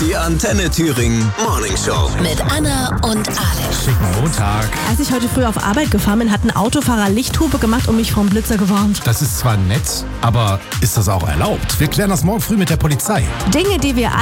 Die Antenne Thüringen Morning Show. Mit Anna und Alex. Schicken Montag. Als ich heute früh auf Arbeit gefahren bin, hat ein Autofahrer Lichthupe gemacht und mich vom Blitzer gewarnt. Das ist zwar nett, aber ist das auch erlaubt? Wir klären das morgen früh mit der Polizei. Dinge, die wir